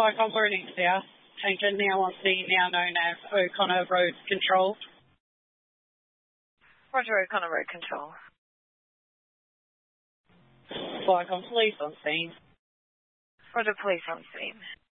like I'm learning south. Taking now on the now known as O'Connor Road Control. Roger, O'Connor Road Control. Like I'm police on scene. Roger, police on scene.